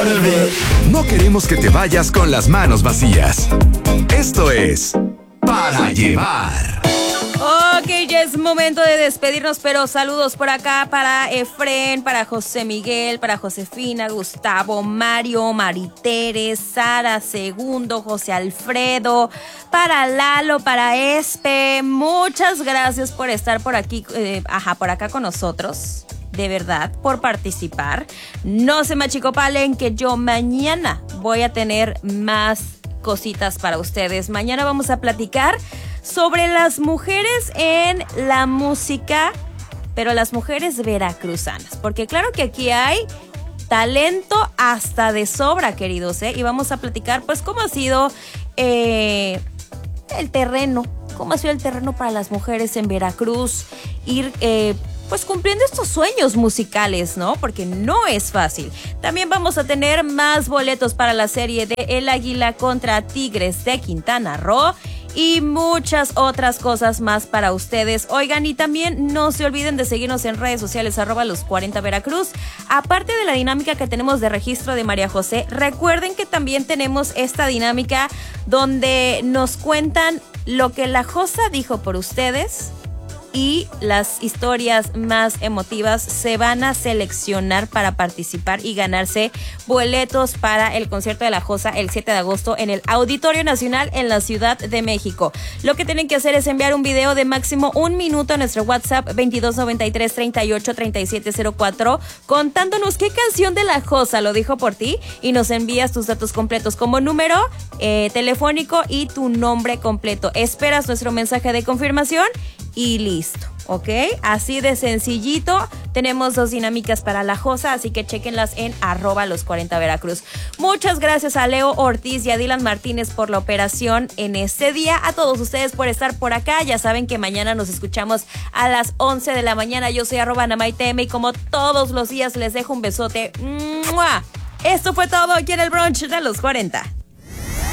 No queremos que te vayas con las manos vacías. Esto es Para Llevar. Ok, ya es momento de despedirnos, pero saludos por acá para Efren, para José Miguel, para Josefina, Gustavo, Mario, Maritere, Sara, Segundo, José Alfredo, para Lalo, para Espe. Muchas gracias por estar por aquí, por acá con nosotros. De verdad, por participar. No se me achicopalen que yo mañana voy a tener más cositas para ustedes. Mañana vamos a platicar sobre las mujeres en la música, pero las mujeres veracruzanas, porque claro que aquí hay talento hasta de sobra, queridos, y vamos a platicar pues cómo ha sido el terreno, para las mujeres en Veracruz, ir pues cumpliendo estos sueños musicales, ¿no? Porque no es fácil. También vamos a tener más boletos para la serie de El Águila contra Tigres de Quintana Roo y muchas otras cosas más para ustedes. Oigan, y también no se olviden de seguirnos en redes sociales @los40 Veracruz. Aparte de la dinámica que tenemos de registro de María José, recuerden que también tenemos esta dinámica donde nos cuentan lo que la Josa dijo por ustedes, y las historias más emotivas se van a seleccionar para participar y ganarse boletos para el concierto de la Josa el 7 de agosto en el Auditorio Nacional en la Ciudad de México. Lo que tienen que hacer es enviar un video de máximo 1 minuto a nuestro WhatsApp 2293 38 3704 contándonos qué canción de la Josa lo dijo por ti, y nos envías tus datos completos como número telefónico y tu nombre completo. Esperas nuestro mensaje de confirmación y listo, ¿ok? Así de sencillito. Tenemos 2 dinámicas para la Josa, así que chequenlas en @los40 Veracruz. Muchas gracias a Leo Ortiz y a Dylan Martínez por la operación en este día. A todos ustedes por estar por acá. Ya saben que mañana nos escuchamos a las 11 de la mañana. Yo soy @NamaiTM y como todos los días les dejo un besote. ¡Mua! Esto fue todo aquí en el brunch de los 40.